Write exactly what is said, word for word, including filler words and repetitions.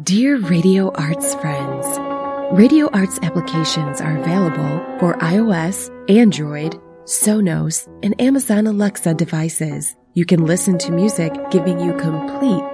Dear Radio Arts friends, Radio Arts applications are available for iOS, Android, Sonos, and Amazon Alexa devices. You can listen to music giving you complete